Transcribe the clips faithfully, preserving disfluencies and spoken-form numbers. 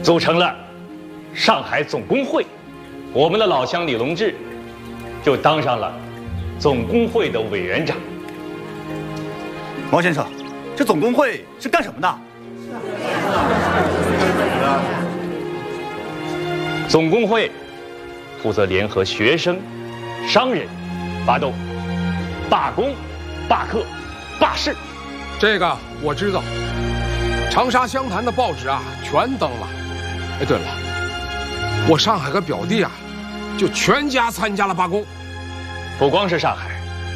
组成了上海总工会，我们的老乡李隆志就当上了总工会的委员长。 毛先生，这总工会是干什么的？ 总工会负责联合学生、商人，发动罢工、罢课、罢市。 这个我知道，长沙湘潭的报纸啊全登了。哎，对了，我上海个表弟啊，就全家参加了罢工。 不光是上海，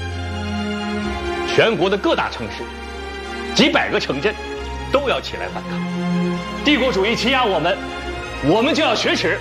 全国的各大城市，几百个城镇都要起来反抗。帝国主义欺压我们，我们就要雪耻。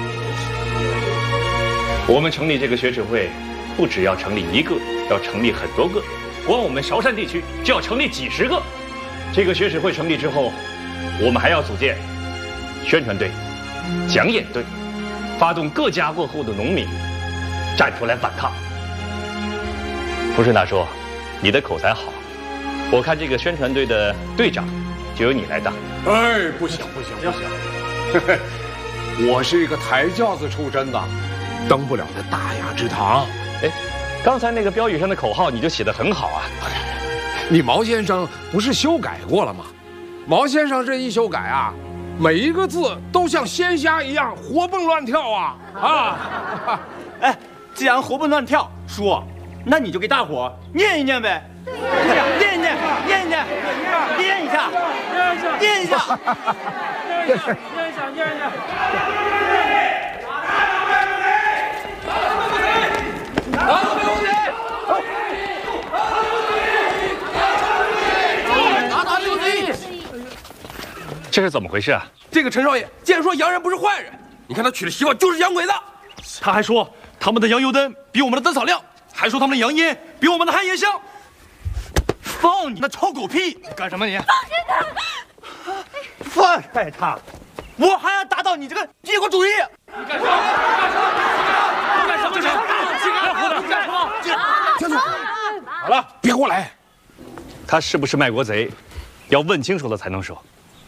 我们成立这个雪耻会，不只要成立一个，要成立很多个。光我们韶山地区就要成立几十个。这个雪耻会成立之后，我们还要组建宣传队、讲演队，发动各家各户的农民站出来反抗。蒲顺达说：“你的口才好，我看这个宣传队的队长就由你来当。” 哎，不行不行不行，我是一个抬轿子出身的，登不了那大雅之堂。 哎，刚才那个标语上的口号你就写得很好啊！ 你毛先生不是修改过了吗？毛先生这一修改啊，每一个字都像仙侠一样活蹦乱跳啊啊！ 哎，既然活蹦乱跳，叔，那你就给大伙念一念呗。念一念，念一念，念一下，念一下，念一下，念一下，念一下，念一下。 这是怎么回事啊？ 这个陈少爷竟然说洋人不是坏人，你看他娶的媳妇就是洋鬼子，他还说他们的洋油灯比我们的灯草亮，还说他们的洋烟比我们的旱烟香。放你那臭狗屁！你干什么你？放开他！放开他！我还要打倒你这个帝国主义！你干什么？你干什么？你干什么？你干什么？ 站住！好了，别过来。 他是不是卖国贼，要问清楚了才能说。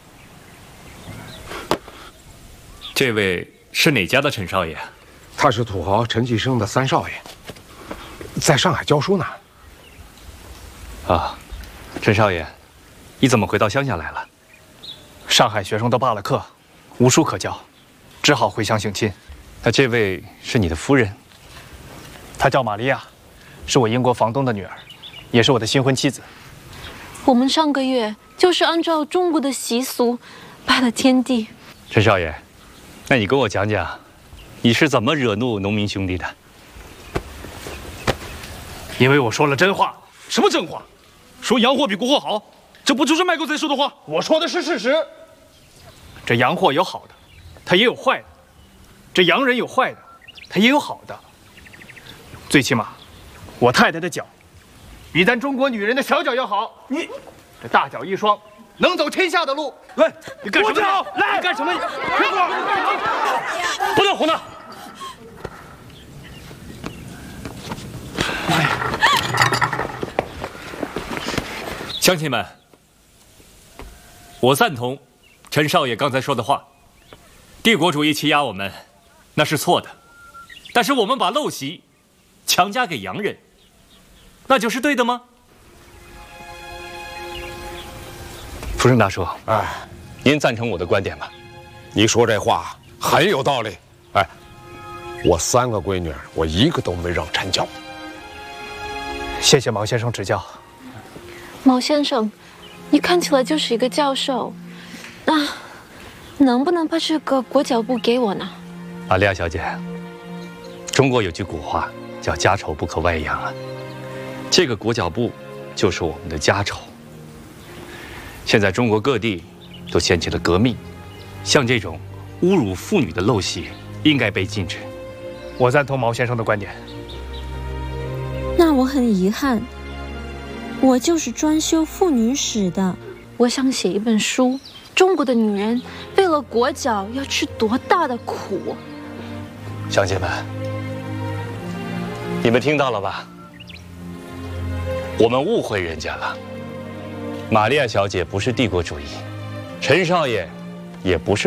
这位是哪家的陈少爷？ 他是土豪陈继生的三少爷，在上海教书呢。 啊，陈少爷，你怎么回到乡下来了？ 上海学生都罢了课，无书可教，只好回乡省亲。 那这位是你的夫人？ 她叫玛利亚，是我英国房东的女儿，也是我的新婚妻子。 我们上个月就是按照中国的习俗拜了天地。 陈少爷，那你跟我讲讲，你是怎么惹怒农民兄弟的？ 因为我说了真话。什么真话？说洋货比国货好，这不就是卖国贼说的话？我说的是事实。 这洋货有好的，它也有坏的；这洋人有坏的，他也有好的。最起码，我太太的脚，比咱中国女人的小脚要好。你这大脚一双，能走天下的路。 喂， 你干什么？ 来， 你干什么？ 别过！ 不能胡闹！乡亲们，我赞同陈少爷刚才说的话。帝国主义欺压我们，那是错的。但是我们把陋习强加给洋人，那就是对的吗？福顺大叔， 哎， 您赞成我的观点吗？ 你说这话很有道理。哎，我三个闺女，我一个都没让掺教。 谢谢毛先生指教。 毛先生，你看起来就是一个教授，啊，能不能把这个裹脚布给我呢？ 玛利亚小姐，中国有句古话叫“家丑不可外扬”啊，这个裹脚布就是我们的家丑。现在中国各地都掀起了革命，像这种侮辱妇女的陋习应该被禁止。 我赞同毛先生的观点。 那我很遗憾，我就是专修妇女史的。 我想写一本书，中国的女人为了裹脚要吃多大的苦。 乡亲们，你们听到了吧？我们误会人家了。玛利亚小姐不是帝国主义，陈少爷也不是。